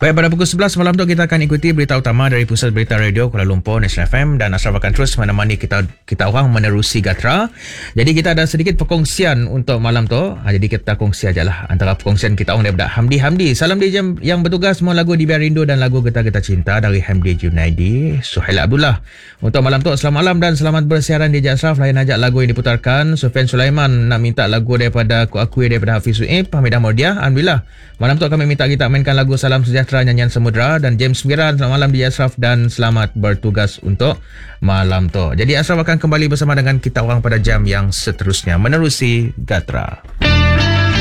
Baik, pada pukul 11 malam tu kita akan ikuti berita utama dari Pusat Berita Radio Kuala Lumpur National FM, dan Ashraf akan terus menemani kita orang menerusi Gatra. Jadi kita ada sedikit perkongsian untuk malam tu. Jadi kita kongsi ajalah antara perkongsian kita orang daripada Hamdi. Salam di jam yang bertugas, semua lagu di Biar Rindu dan lagu Getah-Getah Cinta dari Hamdi Junaidi, Suhail Abdullah. Untuk malam tu, selamat malam dan selamat bersiaran di Ashraf. Lain ajak lagu yang diputarkan. Sufian Sulaiman nak minta lagu daripada Ku Akui daripada Hafiz Suib, Hamidah Mordiah. Alhamdulillah, malam tu kami minta kita mainkan lagu Salam Sejahtera nyanyian Samudra, dan James Miran. Selamat malam di Ashraf dan selamat bertugas untuk malam tu. Jadi Ashraf akan kembali bersama dengan kita orang pada jam yang seterusnya menerusi Gatra.